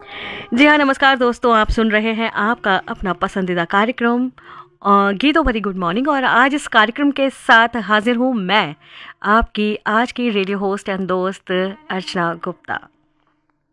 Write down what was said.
जी हाँ, नमस्कार दोस्तों, आप सुन रहे हैं आपका अपना पसंदीदा कार्यक्रम गीतों भरी गुड मॉर्निंग। और आज इस कार्यक्रम के साथ हाजिर हूँ मैं, आपकी आज की रेडियो होस्ट एंड दोस्त अर्चना गुप्ता।